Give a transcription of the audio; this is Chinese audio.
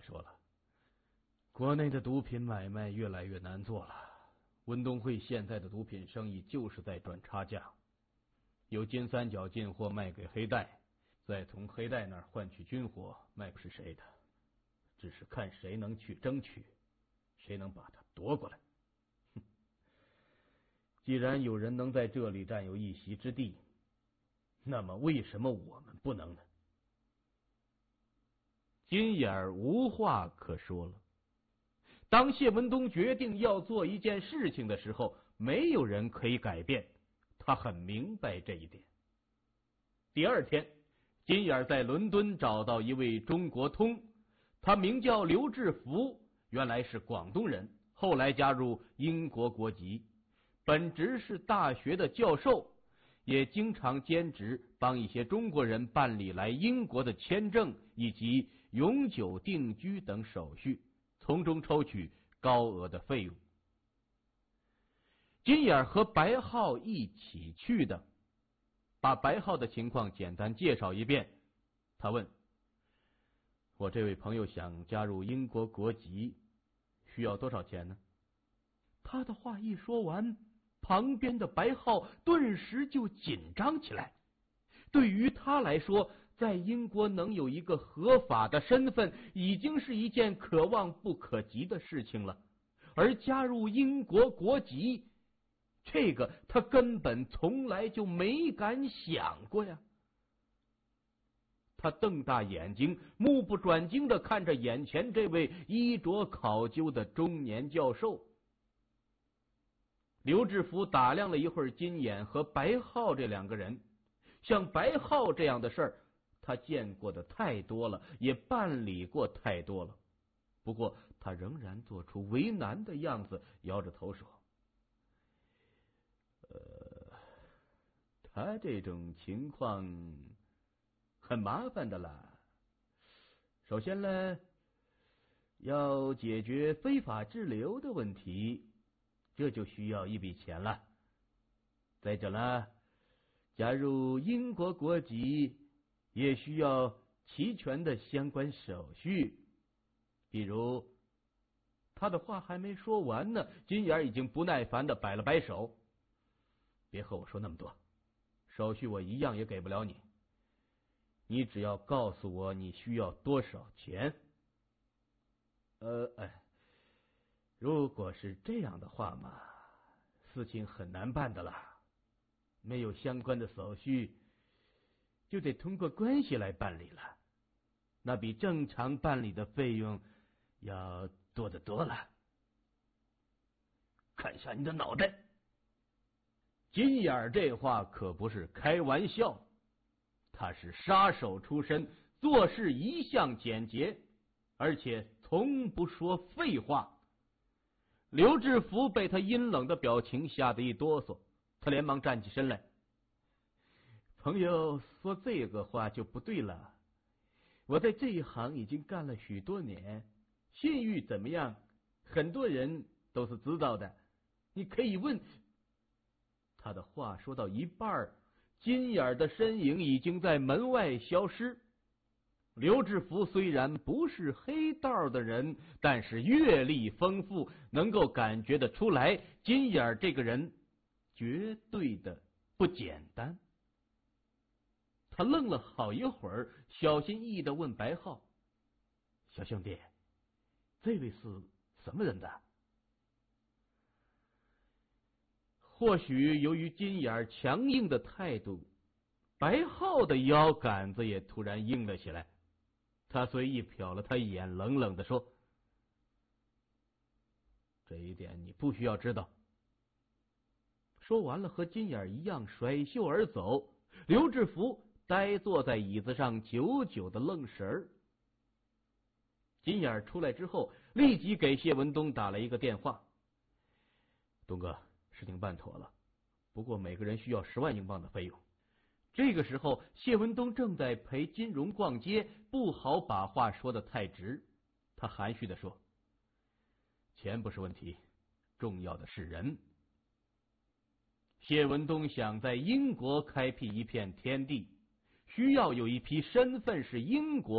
说了，国内的毒品买卖越来越难做了。温东会现在的毒品生意就是在赚差价，由金三角进货卖给黑带，再从黑带那儿换取军火，卖不是谁的，只是看谁能去争取，谁能把它夺过来。既然有人能在这里占有一席之地，那么为什么我们不能呢？金眼无话可说了。当谢文东决定要做一件事情的时候，没有人可以改变，他很明白这一点。第二天，金眼在伦敦找到一位中国通，他名叫刘志福，原来是广东人，后来加入英国国籍，本职是大学的教授，也经常兼职帮一些中国人办理来英国的签证以及永久定居等手续，从中抽取高额的费用。金眼和白浩一起去的，把白浩的情况简单介绍一遍。他问：我这位朋友想加入英国国籍，需要多少钱呢？他的话一说完，旁边的白浩顿时就紧张起来。对于他来说，在英国能有一个合法的身份，已经是一件可望不可及的事情了。而加入英国国籍，这个他根本从来就没敢想过呀。他瞪大眼睛，目不转睛地看着眼前这位衣着考究的中年教授。刘志福打量了一会儿金眼和白浩这两个人，像白浩这样的事儿，他见过的太多了，也办理过太多了。不过他仍然做出为难的样子，摇着头说：他这种情况很麻烦的啦。首先呢，要解决非法滞留的问题，这就需要一笔钱了。再者呢，加入英国国籍也需要齐全的相关手续，比如……他的话还没说完呢，金眼已经不耐烦的摆了摆手：别和我说那么多，手续我一样也给不了你，你只要告诉我你需要多少钱。如果是这样的话嘛，事情很难办的啦。没有相关的手续，就得通过关系来办理了，那比正常办理的费用要多得多了。看下你的脑袋！金眼这话可不是开玩笑，他是杀手出身，做事一向简洁，而且从不说废话。刘志福被他阴冷的表情吓得一哆嗦，他连忙站起身来：朋友说这个话就不对了，我在这一行已经干了许多年，信誉怎么样，很多人都是知道的，你可以问。他的话说到一半，金眼的身影已经在门外消失。刘志福虽然不是黑道的人，但是阅历丰富，能够感觉得出来，金眼这个人绝对的不简单。他愣了好一会儿，小心翼翼的问白浩：小兄弟，这位是什么人的？或许由于金眼强硬的态度，白浩的腰杆子也突然硬了起来。他随意瞟了他一眼，冷冷的说：这一点你不需要知道。说完了，和金眼一样甩袖而走。刘志福呆坐在椅子上，久久的愣神儿。金眼出来之后，立即给谢文东打了一个电话：东哥，事情办妥了，不过每个人需要10万英镑的费用。这个时候，谢文东正在陪金荣逛街，不好把话说得太直。他含蓄地说：钱不是问题，重要的是人。谢文东想在英国开辟一片天地，需要有一批身份是英国